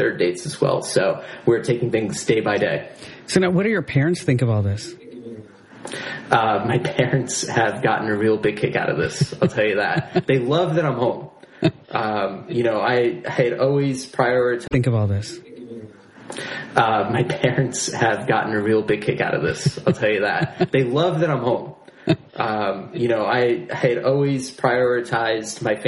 third dates as well. So we're taking things day by day. So now, what do your parents think of all this? My parents have gotten a real big kick out of this. I'll tell you that. They love that I'm home. I had always prioritized. Think of all this. My parents have gotten a real big kick out of this. I'll tell you that. They love that I'm home. I had always prioritized my family.